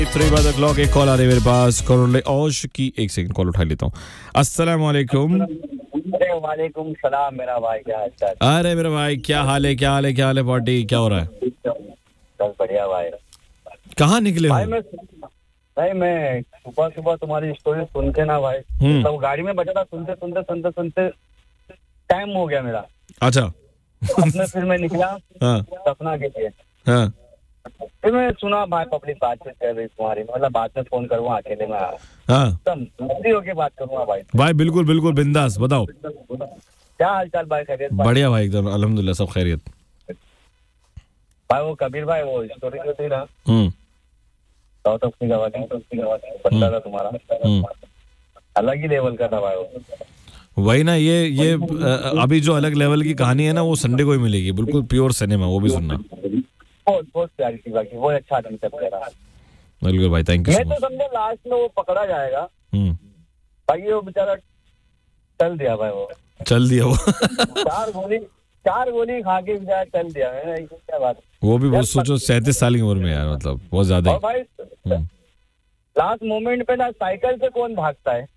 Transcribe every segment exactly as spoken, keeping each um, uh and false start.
Three by the clock एक call आ रही है मेरे पास कॉल औश की। एक सेकंड कॉल उठा लेता हूँ। अस्सलाम वालेकुम। अरे वालेकुम सलाम मेरा भाई, क्या हाल चाल? अरे मेरा भाई क्या हाल है, क्या हाल है, क्या हाल है पार्टी, क्या हो रहा है? सब बढ़िया भाई। कहाँ निकले हो? भाई मैं भाई मैं सुबह सुबह तुम्हारी स्टोरी सुन के ना भाई, तो गाड़ी में बैठा था, सुनते सुनते सुनते सुनते टाइम हो गया मेरा। अच्छा। अपने फिर मैं निकला हाँ सपना के लिए। हाँ फिर मैं सुना भाई पब्लिक बातचीत कर रही तुम्हारी, मतलब बाद में फोन करूँगा, अकेले में हाँ मस्ती होके बात करूँगा भाई। भाई बिल्कुल बिल्कुल बिंदास, बताओ क्या हाल चाल भाई? खैरियत? बढ़िया भाई एकदम अल्हम्दुलिल्लाह सब खैरियत। भाई वो कबीर भाई वो स्टोरी जो थी ना हम्म साउथ अफ्रीका वाली, बंदा था तुम्हारा, अलग ही लेवल का था भाई वो। वही ना, ये ये अभी जो अलग लेवल की कहानी है ना वो संडे को ही मिलेगी, बिल्कुल प्योर सिनेमा, वो भी सुनना। बहुत बहुत प्यारी थी बाकी, वो अच्छा आदमी था। बिल्कुल भाई, थैंक यू मैं सो तो मच। समझा लास्ट में वो पकड़ा जाएगा, हम्म बाकी वो बेचारा चल दिया भाई, वो चल दिया वो। चार गोली चार गोली खा के बेचारा चल दिया है। क्या बात है? वो भी बहुत सोचो सैंतीस साल की उम्र में यार, मतलब बहुत ज्यादा और भाई लास्ट मोमेंट पे ना साइकिल से कौन भागता है?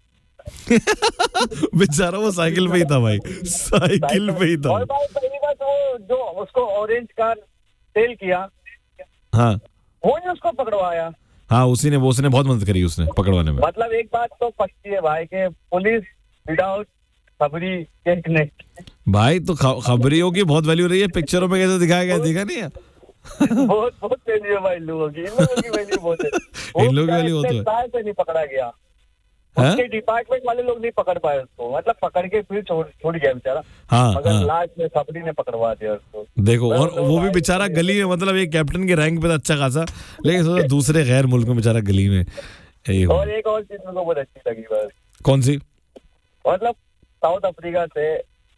बेचारा वो साइकिल पे ही था भाई, साइकिल पे ही था। और भाई पहली बात वो जो उसको ऑरेंज कार सेल किया, हाँ वो ने उसको पकड़वाया। हाँ उसी ने वो उसने बहुत मदद करी उसने पकड़वाने में। मतलब एक बात तो पक्की है भाई कि पुलिस विदाउट खबरी के नहीं। भाई तो खबरियों की बहुत वैल्यू रही है, पिक्चरों में कैसे दिखाया गया, देखा नहीं है? बहुत बहुत वैल्यू है भाई लोगों की, इन लोगों की वैल्यू बहुत है। इन लोगों की वैल्यू होती है। साल से नहीं पकड़ा गया, उसके डिपार्टमेंट वाले लोग नहीं पकड़ पाए उसको, मतलब पकड़ के फिर छोड़ छोड़ गया बेचारा। हाँ मगर हाँ लास्ट में खबरी ने पकड़वा दिया उसको। देखो, और वो भी बेचारा गली में, मतलब एक कैप्टन के रैंक पे था अच्छा खासा, लेकिन सोचा दूसरे गैर मुल्क में बेचारा गली में। और एक और चीज मेरे को बहुत अच्छी लगी बस। कौन सी? मतलब साउथ अफ्रीका से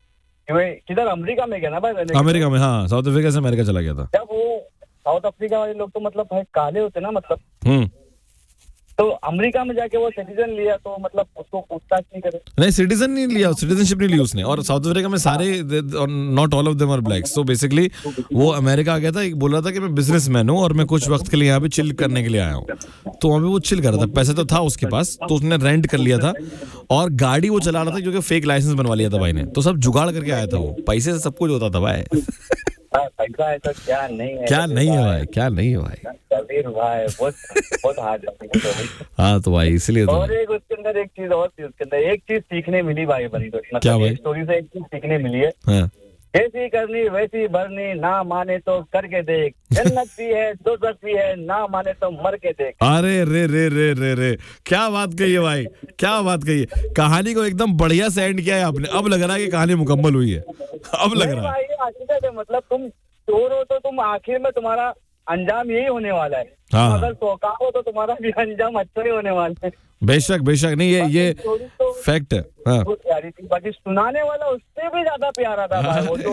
किधर अमेरिका में गया ना भाई? अमेरिका में, हाँ साउथ अफ्रीका से अमेरिका चला गया था। जब वो साउथ अफ्रीका वाले लोग तो मतलब भाई काले होते ना, मतलब हम्म तो अमेरिका में जाके वो सिटीजन लिया, तो मतलब उसको पूछताछ नहीं करे? नहीं, सिटीजन नहीं लिया, सिटीजनशिप नहीं ली उसने। और साउथ अफ्रीका में सारे, not all of them are black, so basically वो अमेरिका आ गया था, बोल रहा था कि मैं बिजनेसमैन हूँ और मैं कुछ वक्त के लिए यहाँ पे चिल करने के लिए आया हूँ। तो वहाँ पे वो चिल कर रहा था, पैसे तो था उसके पास, तो उसने रेंट कर लिया था और गाड़ी वो चला रहा था क्योंकि फेक लाइसेंस बनवा लिया था भाई ने, तो सब जुगाड़ करके आया था वो, पैसे से सब कुछ होता था भाई। पैसा है तो क्या नहीं है, क्या नहीं है भाई, क्या नहीं है भाई, कबीर भाई बहुत बहुत हार्ड है। हाँ तो भाई इसलिए तो। और एक उसके अंदर एक चीज और थी, उसके अंदर एक चीज सीखने मिली भाई बंदी को, मतलब क्या भाई? स्टोरी से एक चीज सीखने मिली है। हाँ जैसी करनी वैसी भरनी, ना माने तो करके देख, जन्नत भी है दोज़ख भी है, ना माने तो मर के देख। अरे रे रे रे रे रे क्या बात कही है भाई, क्या बात कही है। कहानी को एकदम बढ़िया से एंड किया है आपने, अब लग रहा है कि कहानी मुकम्मल हुई है, अब लग रहा है। भाई मतलब तुम चोर हो तो तुम आखिर में तुम्हारा अंजाम यही होने वाला है। हाँ अगर सौका हो तो तुम्हारा भी अंजाम अच्छा ही होने वाला है। बेशक बेशक, नहीं ये ये फैक्ट है। हाँ बहुत प्यारी थी, बाकी सुनाने वाला उससे भी ज्यादा प्यारा था भाई वो तो।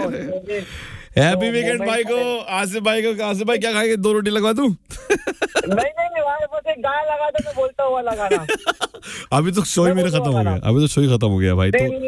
हैप्पी वीकेंड भाई को, आसिफ भाई को। आसिफ भाई क्या खाएंगे, दो रोटी लगवा दूं? नहीं नहीं भाई, बस एक गाना लगा दो, मैं बोलता हुआ लगाना। अभी तो शो ही मेरा खत्म हो गया, अभी तो शो ही खत्म हो गया भाई।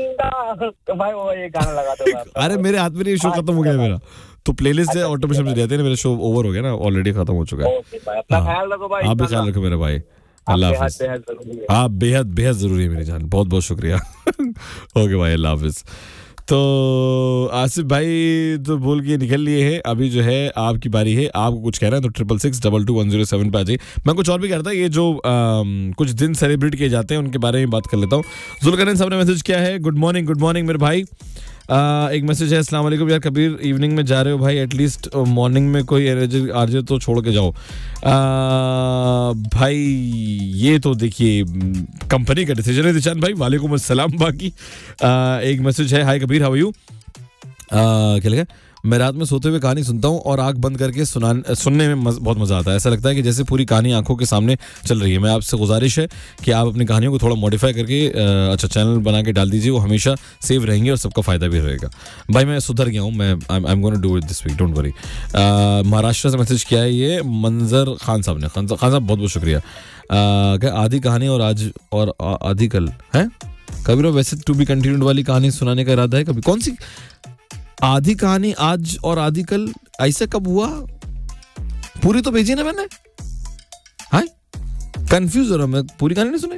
तो भाई वो ये गाना लगा दो। अरे मेरे हाथ में नहीं, शो खत्म हो गया मेरा, तो प्लेलिस्ट से ऑटोमेशन से रहते हैं, मेरा शो ओवर हो गया ना, ऑलरेडी खत्म हो चुका है। अपना ख्याल रखो भाई, आप भी ख्याल रखो मेरे भाई, अल्लाह हाफिज। आप बेहद बेहद जरूरी है मेरी जान, बहुत बहुत शुक्रिया। ओके भाई, अल्लाह हाफिज। तो आसिफ भाई तो बोल के निकल लिए हैं, अभी जो है आपकी बारी है, आपको कुछ कहना है तो triple six double two one zero seven पे आ जाइए। मैं कुछ और भी करता, ये जो आम, कुछ दिन सेलिब्रेट किए जाते हैं उनके बारे में बात कर लेता हूँ। जुल्करनैन साहब ने मैसेज किया है, गुड मॉर्निंग गुड मॉर्निंग मेरे भाई। आ, एक मैसेज है, अस्सलाम वालेकुम यार कबीर, इवनिंग में जा रहे हो भाई, एटलीस्ट मॉर्निंग में कोई एनर्जी आरजे तो छोड़ के जाओ। आ, भाई ये तो देखिए कंपनी का डिसीजन है दिशान भाई, वालेकुम अस्सलाम। बाकी आ, एक मैसेज है, हाय कबीर हाउ आर यू, क्या लिखा, मैं रात में सोते हुए कहानी सुनता हूँ और आंख बंद करके सुना सुनने में मज, बहुत मज़ा आता है, ऐसा लगता है कि जैसे पूरी कहानी आंखों के सामने चल रही है। मैं आपसे गुजारिश है कि आप अपनी कहानियों को थोड़ा मॉडिफाई करके आ, अच्छा चैनल बना के डाल दीजिए, वो हमेशा सेव रहेंगे और सबका फ़ायदा भी रहेगा। भाई मैं सुधर गया हूँ, मैं I am gonna do it this week, don't worry. Maharashtra से मैसेज किया है ये मंजर खान साहब ने। खान साहब बहुत बहुत शुक्रिया। क्या आधी कहानी और आज और आधी कल है कभी, वैसे टू बी कंटिन्यूड वाली कहानी सुनाने का इरादा है कभी? कौन सी आधी कहानी आज और आधी कल, ऐसा कब हुआ? पूरी तो भेजी ना मैंने। हाय कंफ्यूज हो रहा मैं, पूरी कहानी नहीं सुनी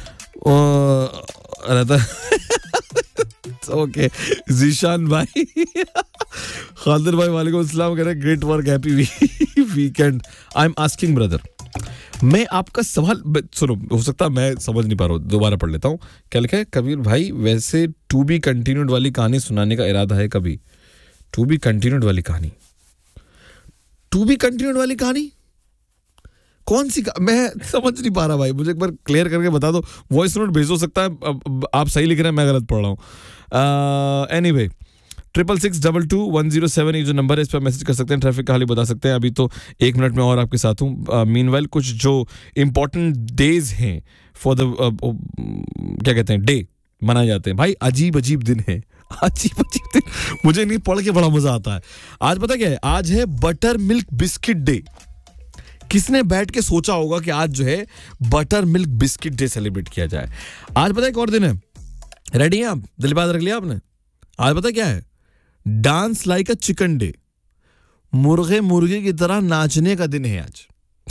रहता। ओके जीशान भाई, खादिर भाई वालेकुम अस्सलाम, कह रहे great work, happy weekend. I am asking brother, मैं आपका सवाल सुनो, हो सकता है मैं समझ नहीं पा रहा हूँ, दोबारा पढ़ लेता हूँ। क्या लिखा है? कबीर भाई वैसे टू बी कंटिन्यूड वाली कहानी सुनाने का इरादा है कभी? टू बी कंटिन्यूड वाली कहानी, टू बी कंटिन्यूड वाली कहानी कौन सी? मैं समझ नहीं पा रहा भाई, मुझे एक बार क्लियर करके बता दो। वॉइस नोट भेज हो सकता है आप सही लिख रहे हैं, मैं गलत पढ़ रहा हूँ। Anyway triple six double two one zero seven ये जो नंबर है, इस पर मैसेज कर सकते हैं, ट्रैफिक का हाल बता सकते हैं। अभी तो एक मिनट में और आपके साथ हूँ। मीनवाइल कुछ जो इम्पोर्टेंट डेज हैं फॉर द क्या कहते हैं डे मनाए जाते हैं भाई, अजीब अजीब दिन है, अजीब अजीब दिन, मुझे नहीं पढ़ के बड़ा मजा आता है। आज पता क्या है? आज है बटर मिल्क बिस्किट डे। किसने बैठ के सोचा होगा कि आज जो है butter milk biscuit day celebrate किया जाए? आज पता है एक और दिन है, रेडी हैं आप? दिल बात रख लिया आपने? आज पता क्या है? डांस लाइक अ चिकन डे, मुर्गे मुर्गे की तरह नाचने का दिन है आज।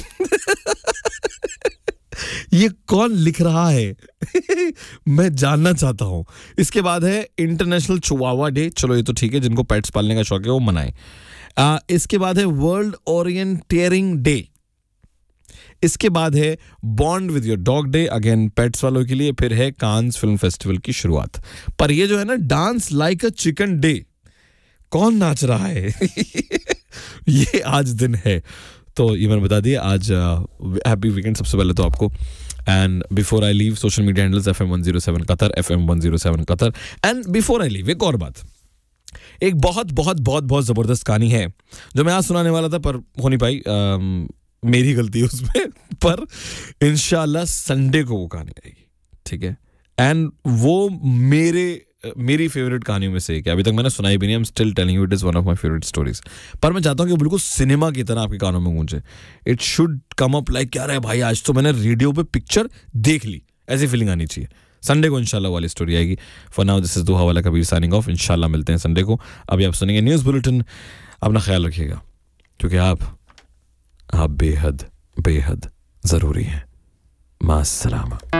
ये कौन लिख रहा है? मैं जानना चाहता हूं। इसके बाद है इंटरनेशनल चिवावा डे, चलो ये तो ठीक है, जिनको पेट्स पालने का शौक है वो मनाए। आ, इसके बाद है वर्ल्ड ओरिएंटेरिंग डे। इसके बाद है bond with your dog day, again pets वालों के लिए। फिर है कांस फिल्म फेस्टिवल की शुरुआत। पर ये जो है ना डांस लाइक अ चिकन डे, कौन नाच रहा है? ये आज दिन है, तो ये मैंने बता दिया। आज हैप्पी वीकेंड सबसे पहले तो आपको। And before I leave, social media handles F M one zero seven Qatar, F M one zero seven Qatar. And before I leave एक और बात, एक बहुत बहुत बहुत बहुत जबरदस्त कहानी है जो मैं आज सुनाने वाला था पर हो नहीं पाई, आ, मेरी गलती है उसमें, पर इंशाल्लाह संडे को वो कहानी आएगी, ठीक है? एंड वो मेरे मेरी फेवरेट कहानियों में से एक है, अभी तक मैंने सुनाई भी नहीं। I am still telling you, it is one of my favourite stories. पर मैं चाहता हूँ कि बिल्कुल सिनेमा की तरह आपके कानों में गूंजे। It should come up like क्या रहा है भाई, आज तो मैंने रेडियो पे पिक्चर देख ली, ऐसी फीलिंग आनी चाहिए। संडे को इंशाल्लाह वाली स्टोरी आएगी। फॉर नाउ दिस इज दुहा वाला कबीर साइनिंग ऑफ। इंशाल्लाह मिलते हैं संडे को। अभी आप सुनेंगे न्यूज़ बुलेटिन। अपना ख्याल रखिएगा, क्योंकि आप आप बेहद बेहद जरूरी हैं। मास्सलामा।